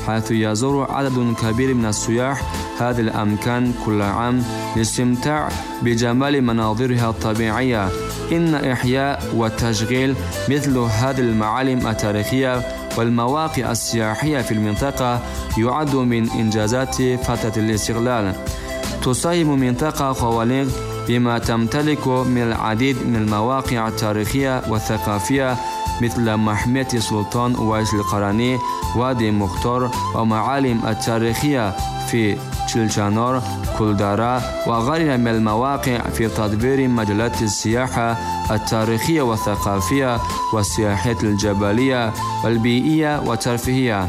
حيث يزور عدد كبير من السياح هذه الأماكن كل عام للاستمتاع بجمال مناظرها الطبيعية. إن إحياء وتشغيل مثل هذه المعالم التاريخية والمواقع السياحية في المنطقة يعد من إنجازات فترة الاستقلال. تساهم منطقة خوالينغ بما تمتلك من العديد من المواقع التاريخية والثقافية مثل محمية السلطان أويس القرني، وادي مختار، ومعالم التاريخية في تشيلشانور، كولدارا وغيرها من المواقع في تطوير مجالات السياحة التاريخية والثقافية والسياحية الجبلية والبيئية والترفيهية.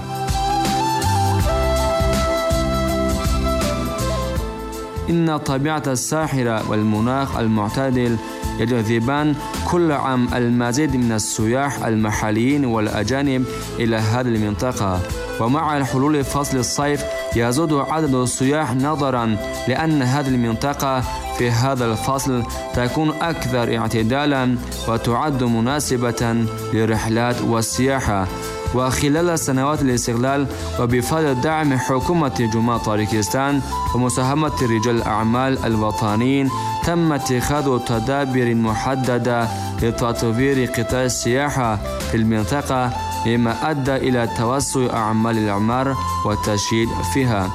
إن الطبيعة الساحرة والمناخ المعتدل يجذبان كل عام المزيد من السياح المحليين والأجانب إلى هذه المنطقة، ومع حلول فصل الصيف يزيد عدد السياح نظرا لأن هذه المنطقة في هذا الفصل تكون أكثر اعتدالا وتعد مناسبة للرحلات والسياحة. وخلال سنوات الاستقلال وبفضل دعم حكومة جمهورية طاجكستان ومساهمة رجال الأعمال الوطنيين تم اتخاذ تدابير محددة لتطوير قطاع السياحة في المنطقة، مما أدى إلى توسع أعمال الإعمار والتشييد فيها.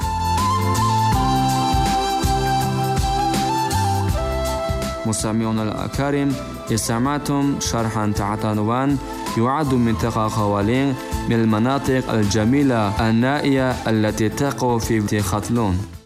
مستمعينا الأكارم، استمعتم شرحا تحت عنوان يعد منطقة خوالينغ من المناطق الجميلة النائية التي تقع في خاتلون.